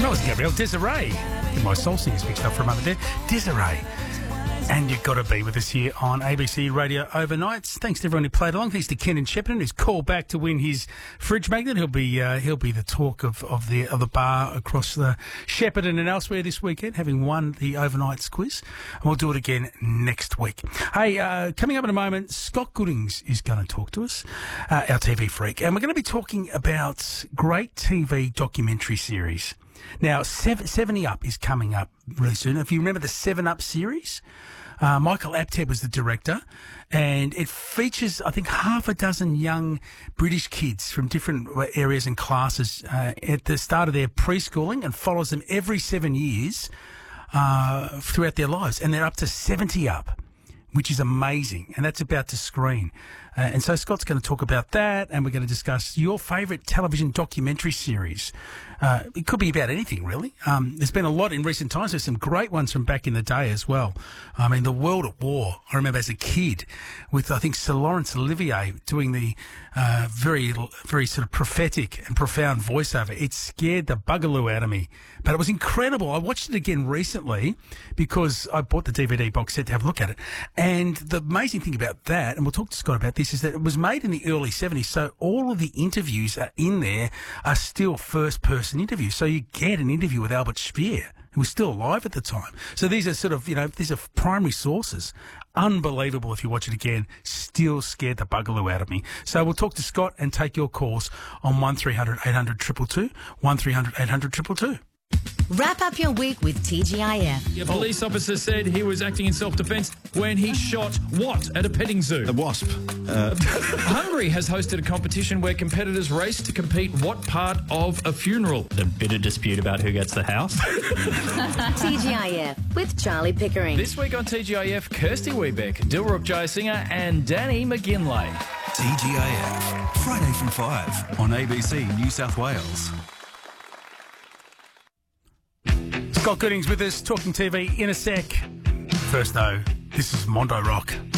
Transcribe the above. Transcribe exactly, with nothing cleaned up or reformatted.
that was Gabrielle Desiree. Get my soul singers mixed up for a moment there. Desiree. And you've got to be with us here on A B C Radio Overnights. Thanks to everyone who played along. Thanks to Ken in Shepparton, who's called back to win his fridge magnet. He'll be uh, he'll be the talk of, of the of the bar across the Shepparton and elsewhere this weekend, having won the Overnights quiz. And we'll do it again next week. Hey, uh, coming up in a moment, Scott Goodings is going to talk to us, uh, our T V freak, and we're going to be talking about great T V documentary series. Now, seventy Up is coming up really soon. If you remember the seven Up series, uh, Michael Apted was the director, and it features, I think, half a dozen young British kids from different areas and classes uh, at the start of their preschooling, and follows them every seven years uh, throughout their lives. And they're up to seventy Up, which is amazing, and that's about to screen. Uh, and so Scott's going to talk about that, and we're going to discuss your favourite television documentary series. Uh, it could be about anything, really. Um, there's been a lot in recent times. There's some great ones from back in the day as well. I mean, The World at War, I remember as a kid with, I think, Sir Laurence Olivier doing the uh, very, very sort of prophetic and profound voiceover. It scared the bugaloo out of me, but it was incredible. I watched it again recently because I bought the D V D box set to have a look at it. And the amazing thing about that, and we'll talk to Scott about this, is that it was made in the early seventies, so all of the interviews are in there are still first-person interviews. So you get an interview with Albert Speer, who was still alive at the time. So these are sort of, you know, these are primary sources. Unbelievable if you watch it again. Still scared the bugaloo out of me. So we'll talk to Scott and take your calls on one three hundred eight hundred two two two, one three hundred eight hundred two two two. Wrap up your week with T G I F. A police officer said he was acting in self-defence when he shot what at a petting zoo? A wasp. Uh, Hungary has hosted a competition where competitors race to compete what part of a funeral? A bit of dispute about who gets the house. T G I F with Charlie Pickering. This week on T G I F, Kirsty Weebeck, Dilruk Jayasinger and Danny McGinlay. T G I F, Friday from five on A B C New South Wales. Scott Goodings with us, talking T V in a sec. First, though, this is Mondo Rock.